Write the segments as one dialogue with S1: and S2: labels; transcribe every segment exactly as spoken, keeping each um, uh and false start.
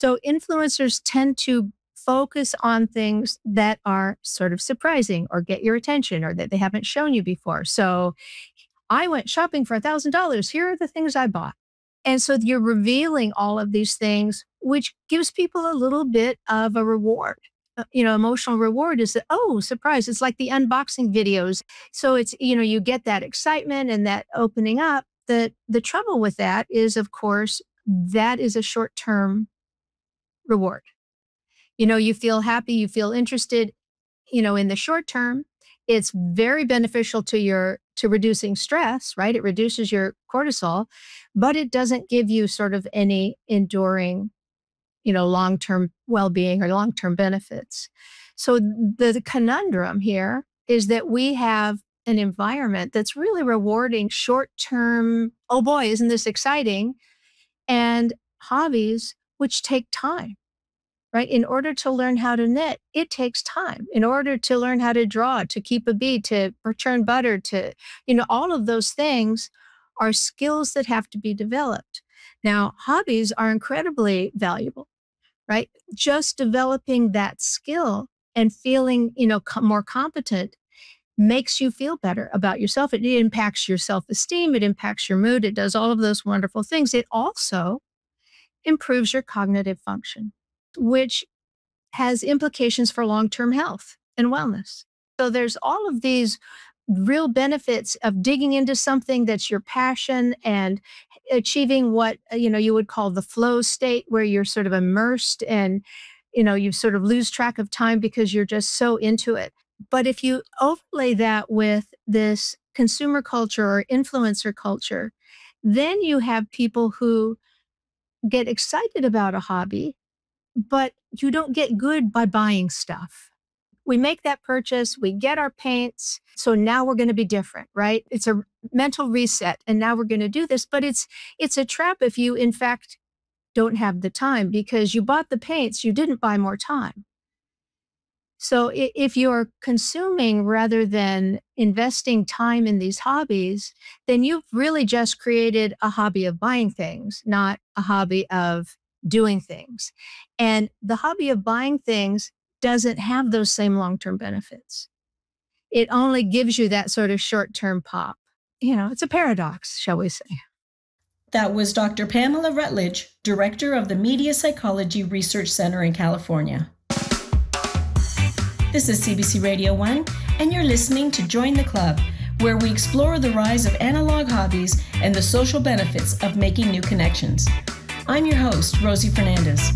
S1: So influencers tend to focus on things that are sort of surprising or get your attention or that they haven't shown you before. So I went shopping for a thousand dollars. Here are the things I bought. And so you're revealing all of these things, which gives people a little bit of a reward. Uh, You know, emotional reward is that, oh, surprise. It's like the unboxing videos. So it's, you know, you get that excitement and that opening up. The, the trouble with that is, of course, that is a short term reward. You know, you feel happy, you feel interested, you know, in the short term. It's very beneficial to your to reducing stress, right? It reduces your cortisol, but it doesn't give you sort of any enduring, you know, long-term well-being or long-term benefits. So the, the conundrum here is that we have an environment that's really rewarding short-term, oh boy, isn't this exciting? And hobbies which take time, right? In order to learn how to knit, it takes time. In order to learn how to draw, to keep a bead, to churn butter, to, you know, all of those things are skills that have to be developed. Now, hobbies are incredibly valuable, right? Just developing that skill and feeling, you know, co- more competent makes you feel better about yourself. It impacts your self-esteem. It impacts your mood. It does all of those wonderful things. It also improves your cognitive function, which has implications for long-term health and wellness. So there's all of these real benefits of digging into something that's your passion and achieving what, uh, you know, you would call the flow state, where you're sort of immersed and, you know, you sort of lose track of time because you're just so into it. But if you overlay that with this consumer culture or influencer culture, then you have people who get excited about a hobby, but you don't get good by buying stuff. We make that purchase, we get our paints. So now we're going to be different, right? It's a mental reset. And now we're going to do this, but it's, it's a trap if you in fact don't have the time, because you bought the paints, you didn't buy more time. So i- if you're consuming rather than investing time in these hobbies, then you've really just created a hobby of buying things, not a hobby of doing things. And the hobby of buying things doesn't have those same long-term benefits. It only gives you that sort of short-term pop. You know, it's a paradox, shall we say.
S2: That was Doctor Pamela Rutledge, Director of the Media Psychology Research Center in California. This is C B C Radio one, and you're listening to Join the Club, where we explore the rise of analog hobbies and the social benefits of making new connections. I'm your host, Rosie Fernandez.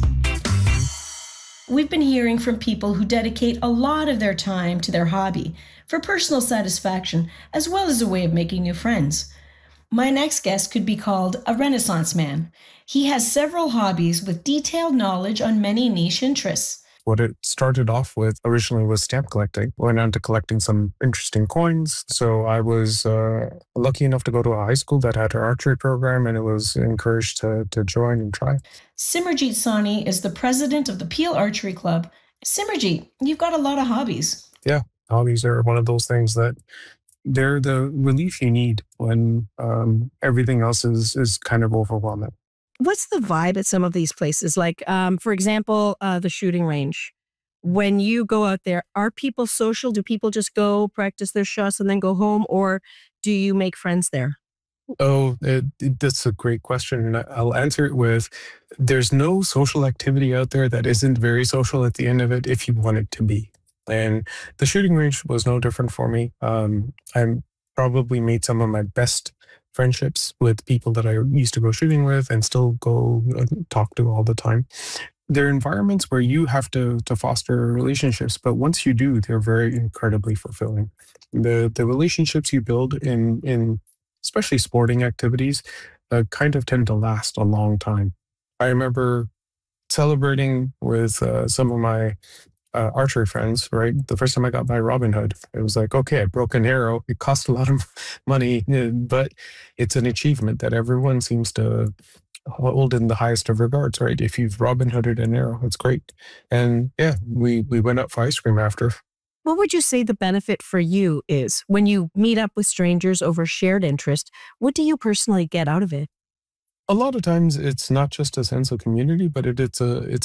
S2: We've been hearing from people who dedicate a lot of their time to their hobby for personal satisfaction, as well as a way of making new friends. My next guest could be called a Renaissance man. He has several hobbies with detailed knowledge on many niche interests.
S3: What it started off with originally was stamp collecting. Went on to collecting some interesting coins. So I was uh, lucky enough to go to a high school that had an archery program, and it was encouraged to, to join and try.
S2: Simarjeet Sahni is the president of the Peel Archery Club. Simarjeet, you've got a lot of hobbies.
S3: Yeah, hobbies are one of those things that they're the relief you need when um, everything else is, is kind of overwhelming.
S4: What's the vibe at some of these places? Like, um, for example, uh, the shooting range. When you go out there, are people social? Do people just go practice their shots and then go home? Or do you make friends there?
S3: Oh, it, it- that's a great question. And I- I'll answer it with, there's no social activity out there that isn't very social at the end of it if you want it to be. And the shooting range was no different for me. Um, I probably made some of my best friendships with people that I used to go shooting with and still go uh, talk to all the time. They're environments where you have to to foster relationships, but once you do, they're very incredibly fulfilling. The the relationships you build in in especially sporting activities uh, kind of tend to last a long time. I remember celebrating with uh, some of my uh, archery friends, right? The first time I got my Robin Hood, it was like, okay, I broke an arrow. It cost a lot of money, uh, but it's an achievement that everyone seems to hold in the highest of regards, right? If you've Robin Hooded an arrow, it's great. And yeah, we, we went out for ice cream after.
S4: What would you say the benefit for you is when you meet up with strangers over shared interest? What do you personally get out of it?
S3: A lot of times it's not just a sense of community, but it, it's a it's